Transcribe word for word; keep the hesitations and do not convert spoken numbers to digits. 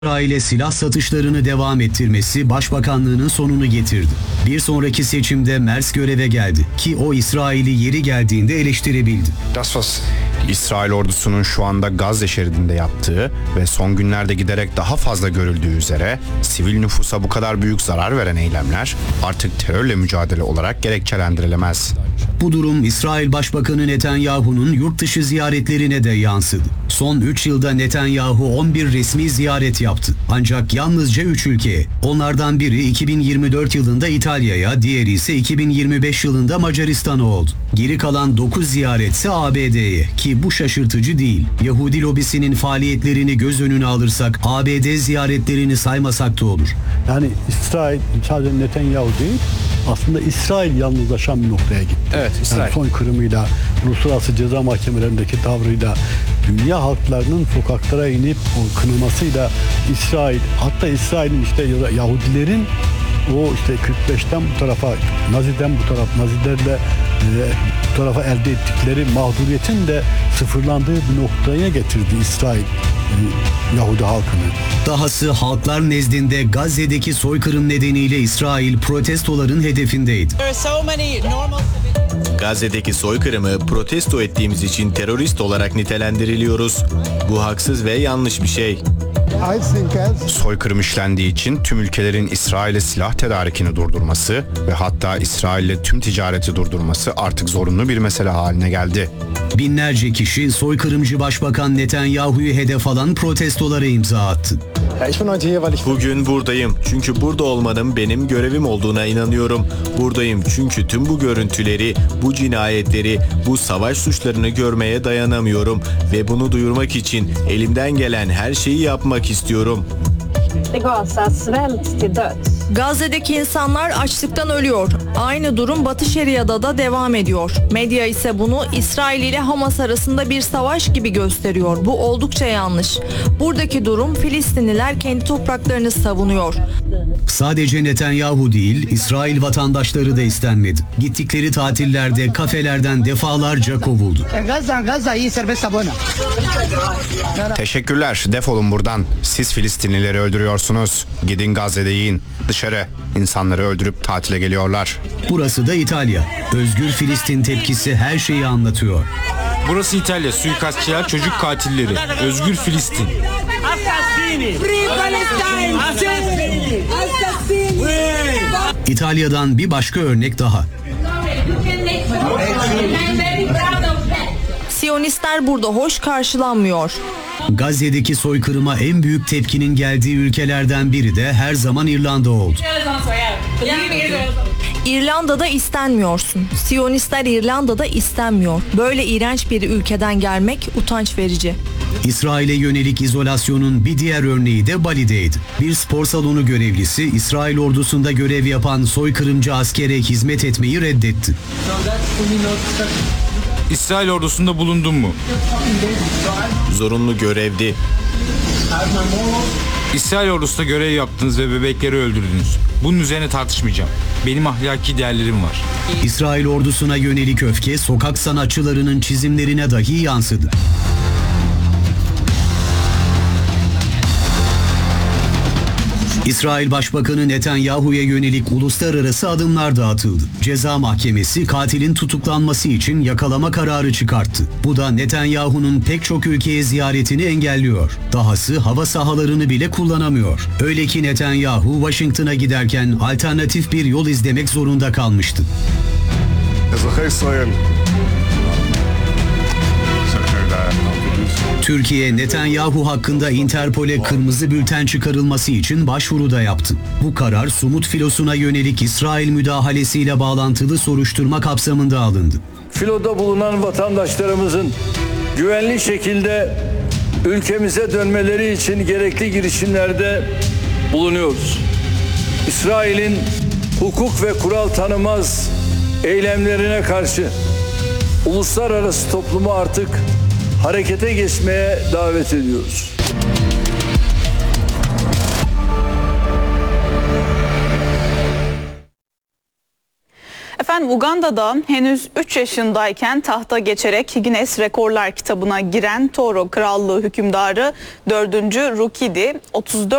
İsrail'e silah satışlarını devam ettirmesi başbakanlığının sonunu getirdi. Bir sonraki seçimde Merz göreve geldi ki o İsrail'i yeri geldiğinde eleştirebildi. İsrail ordusunun şu anda Gazze şeridinde yaptığı ve son günlerde giderek daha fazla görüldüğü üzere sivil nüfusa bu kadar büyük zarar veren eylemler artık terörle mücadele olarak gerekçelendirilemez. Bu durum İsrail Başbakanı Netanyahu'nun yurt dışı ziyaretlerine de yansıdı. Son üç yılda Netanyahu on bir resmi ziyaret yaptı. Ancak yalnızca üç ülkeye. Onlardan biri iki bin yirmi dört yılında İtalya'ya, diğeri ise iki bin yirmi beş yılında Macaristan'a oldu. Geri kalan dokuz ziyaretse A B D'ye ki bu şaşırtıcı değil. Yahudi lobisinin faaliyetlerini göz önüne alırsak A B D ziyaretlerini saymasak da olur. Yani İsrail sadece Netanyahu değil, aslında İsrail yalnızlaşan bir noktaya gitti. Evet, İsrail. Yani soykırımıyla, uluslararası ceza mahkemelerindeki tavrıyla, dünya halklarının sokaklara inip o kınamasıyla İsrail, hatta İsrail'in işte Yahudilerin o işte kırk beşten bu tarafa, Nazi'den bu taraf, Nazilerle e, bu tarafa elde ettikleri mağduriyetin de sıfırlandığı bir noktaya getirdi İsrail e, Yahudi halkını. Dahası halklar nezdinde Gazze'deki soykırım nedeniyle İsrail protestoların hedefindeydi. Gazze'deki soykırımı protesto ettiğimiz için terörist olarak nitelendiriliyoruz. Bu haksız ve yanlış bir şey. Soykırım işlendiği için tüm ülkelerin İsrail'e silah tedarikini durdurması ve hatta İsrail'le tüm ticareti durdurması artık zorunlu bir mesele haline geldi. Binlerce kişi soykırımcı Başbakan Netanyahu'yu hedef alan protestolara imza attı. Bugün buradayım çünkü burada olmanın benim görevim olduğuna inanıyorum. Buradayım çünkü tüm bu görüntüleri, bu cinayetleri, bu savaş suçlarını görmeye dayanamıyorum ve bunu duyurmak için elimden gelen her şeyi yapmak istiyorum. Gazze'deki insanlar açlıktan ölüyor. Aynı durum Batı Şeria'da da devam ediyor. Medya ise bunu İsrail ile Hamas arasında bir savaş gibi gösteriyor. Bu oldukça yanlış. Buradaki durum Filistinliler kendi topraklarını savunuyor. Sadece Netanyahu değil, İsrail vatandaşları da istenmedi. Gittikleri tatillerde kafelerden defalarca kovuldu. Teşekkürler, defolun buradan. Siz Filistinlileri öldürüyorsunuz. Gidin Gazze'de yiyin. Dışarı. İnsanları öldürüp tatile geliyorlar. Burası da İtalya. Özgür Filistin tepkisi her şeyi anlatıyor. Burası İtalya, suikastçılar, çocuk katilleri. Özgür Filistin. İtalya'dan bir başka örnek daha. Siyonistler burada hoş karşılanmıyor. Gazze'deki soykırıma en büyük tepkinin geldiği ülkelerden biri de her zaman İrlanda oldu. İrlanda'da istenmiyorsun. Siyonistler İrlanda'da istenmiyor. Böyle iğrenç bir ülkeden gelmek utanç verici. İsrail'e yönelik izolasyonun bir diğer örneği de Bali'deydi. Bir spor salonu görevlisi İsrail ordusunda görev yapan soykırımcı askere hizmet etmeyi reddetti. İsrail ordusunda bulundun mu? Zorunlu görevdi. İsrail ordusunda görev yaptınız ve bebekleri öldürdünüz. Bunun üzerine tartışmayacağım. Benim ahlaki değerlerim var. İsrail ordusuna yönelik öfke sokak sanatçılarının çizimlerine dahi yansıdı. İsrail Başbakanı Netanyahu'ya yönelik uluslararası adımlar da atıldı. Ceza Mahkemesi katilin tutuklanması için yakalama kararı çıkarttı. Bu da Netanyahu'nun pek çok ülkeye ziyaretini engelliyor. Dahası hava sahalarını bile kullanamıyor. Öyle ki Netanyahu Washington'a giderken alternatif bir yol izlemek zorunda kalmıştı. Türkiye, Netanyahu hakkında Interpol'e kırmızı bülten çıkarılması için başvuru da yaptı. Bu karar Sumut filosuna yönelik İsrail müdahalesiyle bağlantılı soruşturma kapsamında alındı. Filoda bulunan vatandaşlarımızın güvenli şekilde ülkemize dönmeleri için gerekli girişimlerde bulunuyoruz. İsrail'in hukuk ve kural tanımaz eylemlerine karşı uluslararası toplumu artık harekete geçmeye davet ediyoruz. Efendim Uganda'da henüz üç yaşındayken tahta geçerek Guinness Rekorlar kitabına giren Toro Krallığı hükümdarı dördüncü Rukidi otuz dört